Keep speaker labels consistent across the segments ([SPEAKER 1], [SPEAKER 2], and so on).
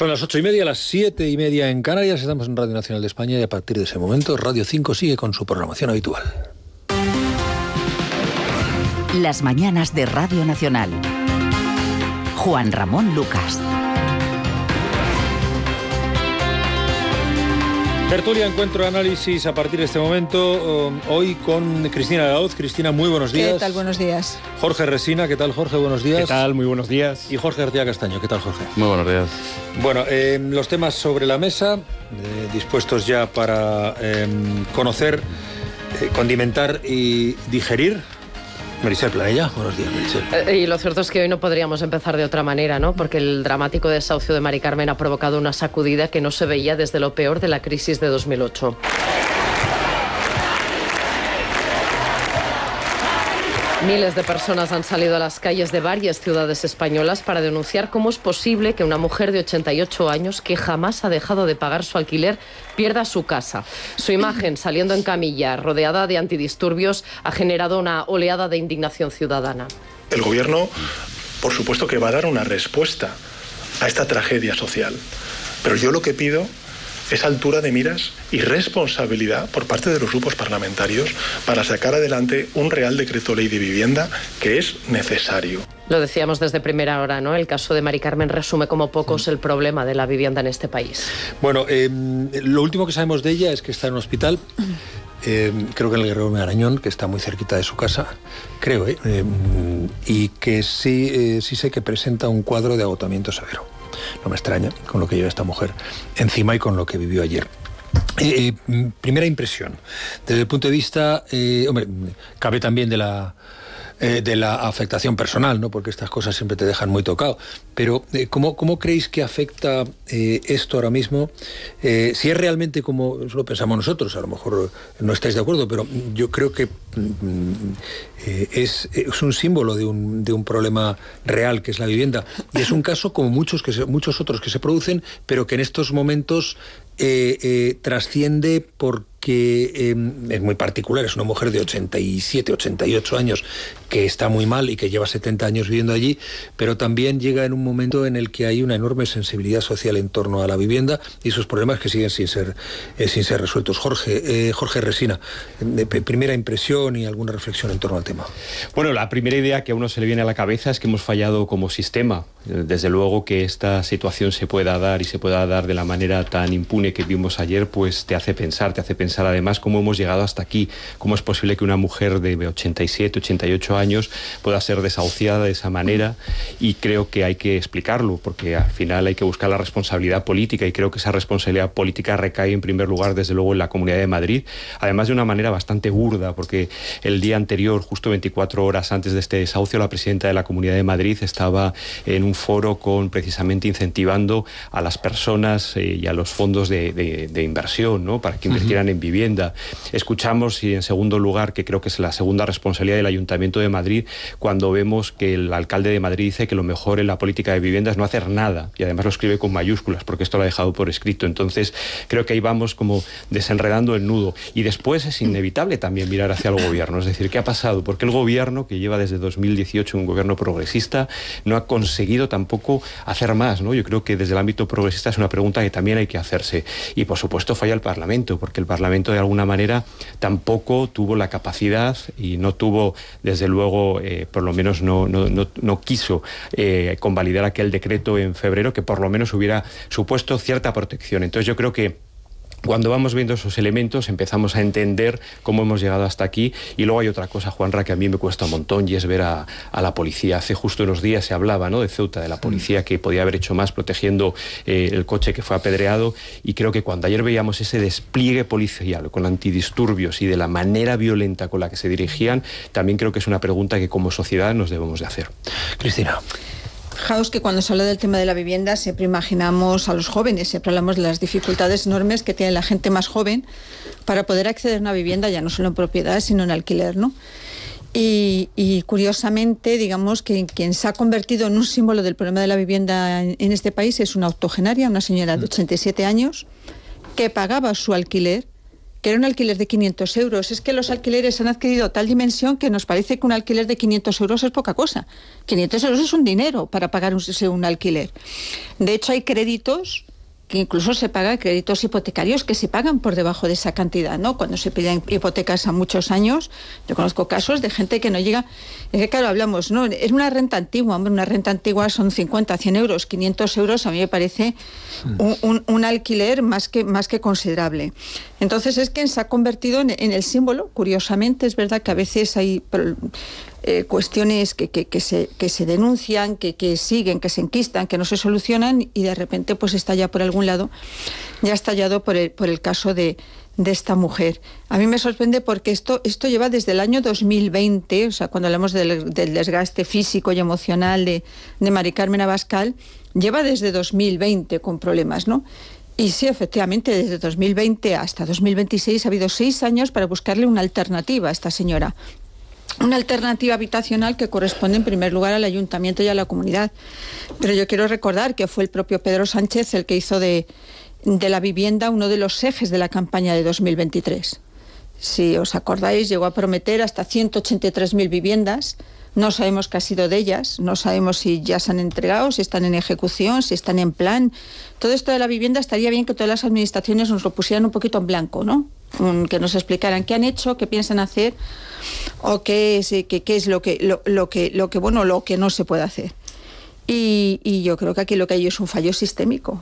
[SPEAKER 1] Son las 8:30, las 7:30 en Canarias. Estamos en Radio Nacional de España y a partir de ese momento Radio 5 sigue con su programación habitual.
[SPEAKER 2] Las mañanas de Radio Nacional. Juan Ramón Lucas.
[SPEAKER 1] Tertulia, encuentro, análisis a partir de este momento. Hoy con Cristina Laoz. Cristina, muy buenos días.
[SPEAKER 3] ¿Qué tal? Buenos días.
[SPEAKER 1] Jorge Resina, ¿qué tal, Jorge? Buenos días.
[SPEAKER 4] ¿Qué tal? Muy buenos días.
[SPEAKER 1] Y Jorge García Castaño, ¿qué tal, Jorge?
[SPEAKER 5] Muy buenos días.
[SPEAKER 1] Bueno, los temas sobre la mesa, dispuestos ya para conocer, condimentar y digerir. Meritxell Planella, buenos días, Meritxell.
[SPEAKER 6] Y lo cierto es que hoy no podríamos empezar de otra manera, ¿no? Porque el dramático desahucio de Mari Carmen ha provocado una sacudida que no se veía desde lo peor de la crisis de 2008. Miles de personas han salido a las calles de varias ciudades españolas para denunciar cómo es posible que una mujer de 88 años, que jamás ha dejado de pagar su alquiler, pierda su casa. Su imagen, saliendo en camilla, rodeada de antidisturbios, ha generado una oleada de indignación ciudadana.
[SPEAKER 7] El gobierno, por supuesto que va a dar una respuesta a esta tragedia social, pero yo lo que pido es altura de miras y responsabilidad por parte de los grupos parlamentarios para sacar adelante un Real Decreto Ley de Vivienda que es necesario.
[SPEAKER 6] Lo decíamos desde primera hora, ¿no? El caso de Mari Carmen resume como pocos el problema de la vivienda en este país.
[SPEAKER 1] Bueno, lo último que sabemos de ella es que está en un hospital. Creo que en el Guerrero Marañón, que está muy cerquita de su casa, creo, y que sí sé que presenta un cuadro de agotamiento severo. No me extraña con lo que lleva esta mujer encima y con lo que vivió ayer. Primera impresión, desde el punto de vista, cabe también de la afectación personal, ¿no? Porque estas cosas siempre te dejan muy tocado. Pero ¿cómo creéis que afecta esto ahora mismo? Si es realmente como lo pensamos nosotros, a lo mejor no estáis de acuerdo, pero yo creo que es un símbolo de un problema real que es la vivienda. Y es un caso como muchos otros que se producen, pero que en estos momentos trasciende porque es muy particular. Es una mujer de 87, 88 años que está muy mal y que lleva 70 años viviendo allí, pero también llega en un momento en el que hay una enorme sensibilidad social en torno a la vivienda y sus problemas que siguen sin ser resueltos. Jorge Resina, primera impresión y alguna reflexión en torno al tema.
[SPEAKER 4] Bueno, la primera idea que a uno se le viene a la cabeza es que hemos fallado como sistema. Desde luego que esta situación se pueda dar de la manera tan impune que vimos ayer, pues te hace pensar además cómo hemos llegado hasta aquí, cómo es posible que una mujer de 87, 88 años pueda ser desahuciada de esa manera, y creo que hay que explicarlo, porque al final hay que buscar la responsabilidad política, y creo que esa responsabilidad política recae en primer lugar desde luego en la Comunidad de Madrid, además de una manera bastante burda, porque el día anterior, justo 24 horas antes de este desahucio, la presidenta de la Comunidad de Madrid estaba en un foro precisamente incentivando a las personas y a los fondos de inversión, ¿no? Para que invirtieran en vivienda. Escuchamos, y en segundo lugar, que creo que es la segunda responsabilidad del Ayuntamiento de Madrid, cuando vemos que el alcalde de Madrid dice que lo mejor en la política de vivienda es no hacer nada, y además lo escribe con mayúsculas, porque esto lo ha dejado por escrito. Entonces, creo que ahí vamos como desenredando el nudo. Y después es inevitable también mirar hacia el gobierno, es decir, ¿qué ha pasado? Porque el gobierno, que lleva desde 2018 un gobierno progresista, no ha conseguido tampoco hacer más, ¿no? Yo creo que desde el ámbito progresista es una pregunta que también hay que hacerse. Y por supuesto falla el Parlamento, porque el Parlamento de alguna manera tampoco tuvo la capacidad y no tuvo, desde luego, por lo menos no quiso convalidar aquel decreto en febrero que por lo menos hubiera supuesto cierta protección. Entonces yo creo que cuando vamos viendo esos elementos empezamos a entender cómo hemos llegado hasta aquí. Y luego hay otra cosa, Juanra, que a mí me cuesta un montón, y es ver a la policía. Hace justo unos días se hablaba, ¿no?, de Ceuta, de la policía que podía haber hecho más protegiendo el coche que fue apedreado, y creo que cuando ayer veíamos ese despliegue policial con antidisturbios y de la manera violenta con la que se dirigían, también creo que es una pregunta que como sociedad nos debemos de hacer.
[SPEAKER 1] Cristina.
[SPEAKER 3] Fijaos que cuando se habla del tema de la vivienda siempre imaginamos a los jóvenes, siempre hablamos de las dificultades enormes que tiene la gente más joven para poder acceder a una vivienda, ya no solo en propiedad, sino en alquiler, ¿no? Y curiosamente, digamos que quien se ha convertido en un símbolo del problema de la vivienda en este país es una octogenaria, una señora de 87 años, que pagaba su alquiler que era un alquiler de 500 euros. Es que los alquileres han adquirido tal dimensión que nos parece que un alquiler de 500 euros es poca cosa. 500 euros es un dinero para pagar un alquiler. De hecho, hay créditos que incluso se pagan, créditos hipotecarios que se pagan por debajo de esa cantidad, ¿no? Cuando se piden hipotecas a muchos años, yo conozco casos de gente que no llega, es que claro, hablamos, ¿no? Es una renta antigua, hombre, una renta antigua son 50, 100 euros, 500 euros a mí me parece un alquiler más que considerable. Entonces es que se ha convertido en el símbolo, curiosamente, es verdad que a veces hay cuestiones que se denuncian, que siguen, que se enquistan, que no se solucionan y de repente pues está ya por algún lado, ya ha estallado por el caso de esta mujer. A mí me sorprende porque esto lleva desde el año 2020, o sea, cuando hablamos del desgaste físico y emocional de Mari Carmen Abascal, lleva desde 2020 con problemas, ¿no? Y sí, efectivamente, desde 2020 hasta 2026 ha habido 6 años para buscarle una alternativa a esta señora. Una alternativa habitacional que corresponde en primer lugar al ayuntamiento y a la comunidad. Pero yo quiero recordar que fue el propio Pedro Sánchez el que hizo de la vivienda uno de los ejes de la campaña de 2023. Si os acordáis, llegó a prometer hasta 183.000 viviendas. No sabemos qué ha sido de ellas, no sabemos si ya se han entregado, si están en ejecución, si están en plan. Todo esto de la vivienda estaría bien que todas las administraciones nos lo pusieran un poquito en blanco, ¿no? Que nos explicaran qué han hecho, qué piensan hacer o qué es lo que no se puede hacer. Y yo creo que aquí lo que hay es un fallo sistémico,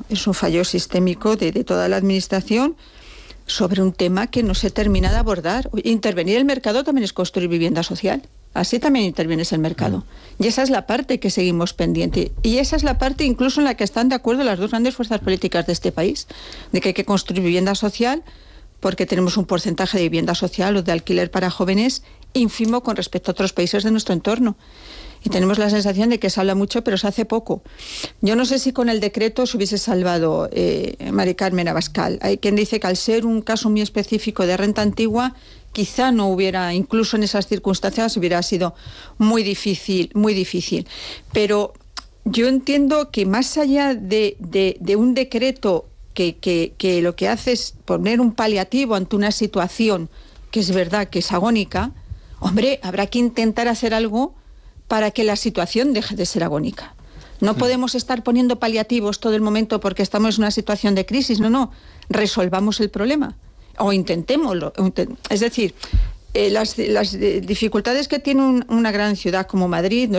[SPEAKER 3] de toda la administración sobre un tema que no se termina de abordar. Intervenir el mercado también es construir vivienda social. Así también intervienes el mercado. Y esa es la parte que seguimos pendiente. Y esa es la parte incluso en la que están de acuerdo las dos grandes fuerzas políticas de este país, de que hay que construir vivienda social porque tenemos un porcentaje de vivienda social o de alquiler para jóvenes ínfimo con respecto a otros países de nuestro entorno. Y tenemos la sensación de que se habla mucho, pero se hace poco. Yo no sé si con el decreto se hubiese salvado Mari Carmen Abascal. Hay quien dice que al ser un caso muy específico de renta antigua, quizá no hubiera, incluso en esas circunstancias, hubiera sido muy difícil. Pero yo entiendo que más allá de un decreto que lo que hace es poner un paliativo ante una situación que es verdad que es agónica, hombre, habrá que intentar hacer algo para que la situación deje de ser agónica. No podemos estar poniendo paliativos todo el momento porque estamos en una situación de crisis. No, resolvamos el problema o intentémoslo. Es decir, las dificultades que tiene una gran ciudad como Madrid